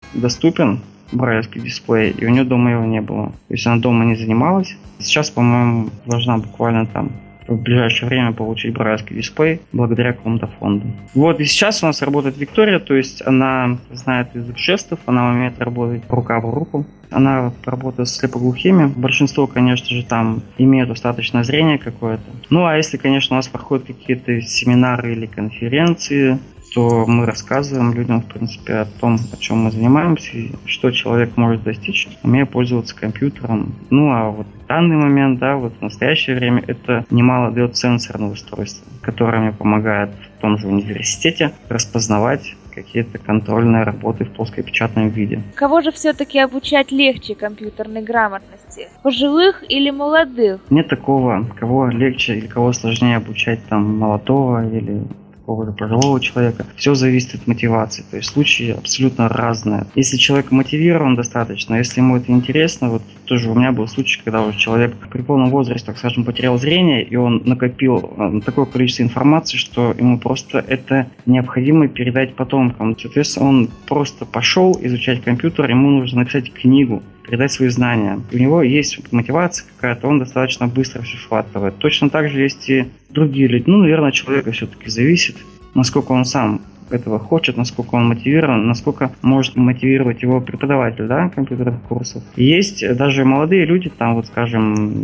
доступен брайлевский дисплей, и у нее дома его не было. То есть она дома не занималась. Сейчас, по-моему, должна буквально там в ближайшее время получить брайлевский дисплей благодаря какому-то фонду. Вот, и сейчас у нас работает Виктория, то есть она знает язык жестов, она умеет работать рука в руку. Она работает с слепоглухими. Большинство, конечно же, там имеют достаточное зрение какое-то. Ну, а если, конечно, у нас проходят какие-то семинары или конференции, то мы рассказываем людям, в принципе, о том, о чем мы занимаемся, и что человек может достичь, умея пользоваться компьютером. Ну, а вот в данный момент, да, вот в настоящее время это немало дает сенсорное устройство, которое мне помогает в том же университете распознавать какие-то контрольные работы в плоскопечатном виде. Кого же все-таки обучать легче компьютерной грамотности? Пожилых или молодых? Нет такого, кого легче или кого сложнее обучать, там, молодого или какого-то пожилого человека. Все зависит от мотивации. То есть случаи абсолютно разные. Если человек мотивирован достаточно, если ему это интересно, вот тоже у меня был случай, когда уже человек при полном возрасте, так скажем, потерял зрение, и он накопил такое количество информации, что ему просто это необходимо передать потомкам. Соответственно, он просто пошел изучать компьютер, ему нужно написать книгу, передать свои знания. У него есть мотивация какая-то, он достаточно быстро все схватывает. Точно так же есть и другие люди. Ну, наверное, от человека все-таки зависит, насколько он сам этого хочет, насколько он мотивирован, насколько может мотивировать его преподаватель, да, компьютерных курсов. И есть даже молодые люди, там, вот, скажем,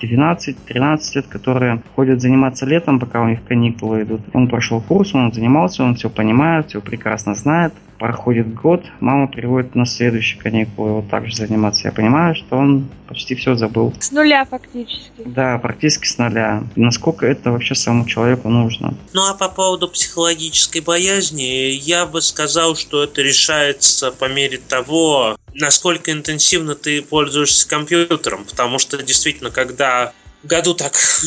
12-13 лет, которые ходят заниматься летом, пока у них каникулы идут. Он прошел курс, он занимался, он все понимает, все прекрасно знает. Проходит год, мама приводит на следующие каникулы вот так же заниматься. Я понимаю, что он почти все забыл. С нуля фактически. Да, практически с нуля. Насколько это вообще самому человеку нужно. Ну а по поводу психологической боязни, я бы сказал, что это решается по мере того, насколько интенсивно ты пользуешься компьютером. Потому что действительно, когда в году так в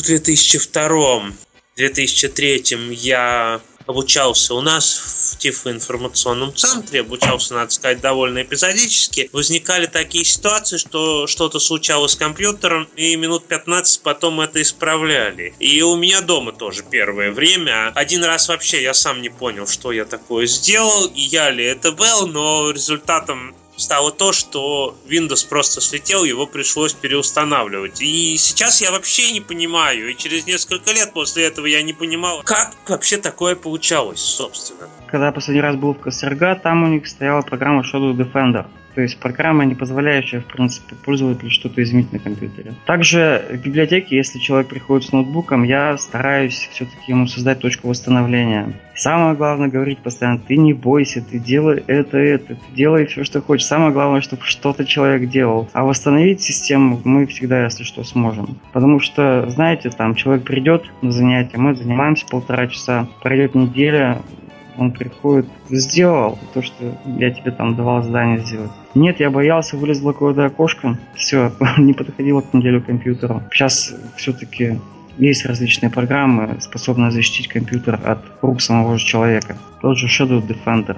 2002-2003 я обучался у нас в тифлоинформационном центре, обучался, надо сказать, довольно эпизодически. Возникали такие ситуации, что что-то случалось с компьютером, и минут 15 потом это исправляли. И у меня дома тоже первое время. Один раз вообще я сам не понял, что я такое сделал, и я ли это был, но результатом стало то, что Windows просто слетел, его пришлось переустанавливать. И сейчас я вообще не понимаю, и через несколько лет после этого я не понимал, как вообще такое получалось, собственно. Когда я последний раз был в КСРГ, там у них стояла программа Shadow Defender. То есть программа, не позволяющая, в принципе, пользователю что-то изменить на компьютере. Также в библиотеке, если человек приходит с ноутбуком, я стараюсь все-таки ему создать точку восстановления. Самое главное говорить постоянно: ты не бойся, ты делай это, ты делай все, что хочешь. Самое главное, чтобы что-то человек делал. А восстановить систему мы всегда, если что, сможем. Потому что, знаете, там человек придет на занятие, мы занимаемся 1,5 часа, пройдет неделя, он приходит: сделал то, что я тебе там давал задание сделать. Нет, я боялся, вылезло какое-то окошко, все, не подходило к неделю компьютеру. Сейчас все-таки есть различные программы, способные защитить компьютер от рук самого же человека. Тот же Shadow Defender.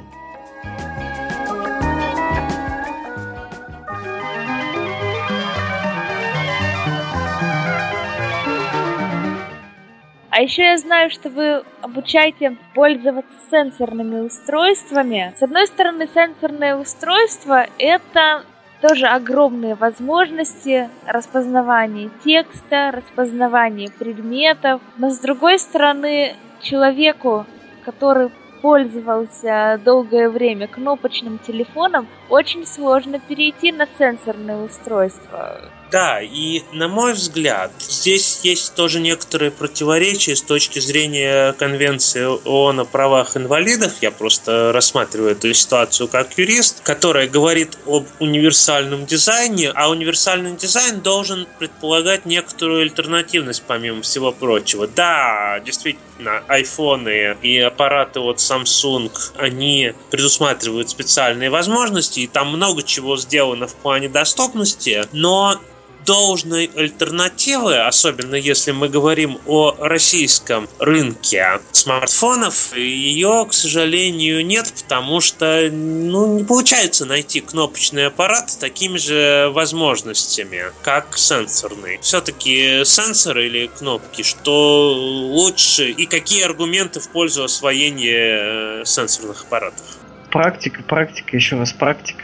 А еще я знаю, что вы обучаете пользоваться сенсорными устройствами. С одной стороны, сенсорное устройство – это тоже огромные возможности распознавания текста, распознавания предметов. Но с другой стороны, человеку, который пользовался долгое время кнопочным телефоном, очень сложно перейти на сенсорное устройство. Да, и на мой взгляд, здесь есть тоже некоторые противоречия с точки зрения Конвенции ООН о правах инвалидов. Я просто рассматриваю эту ситуацию как юрист, которая говорит об универсальном дизайне, а универсальный дизайн должен предполагать некоторую альтернативность, помимо всего прочего. Да, действительно, айфоны и аппараты от Samsung, они предусматривают специальные возможности, и там много чего сделано в плане доступности, но должной альтернативы, особенно если мы говорим о российском рынке смартфонов, ее, к сожалению, нет, потому что не получается найти кнопочный аппарат с такими же возможностями, как сенсорный. Все-таки сенсор или кнопки, что лучше и какие аргументы в пользу освоения сенсорных аппаратов? Практика, еще раз практика.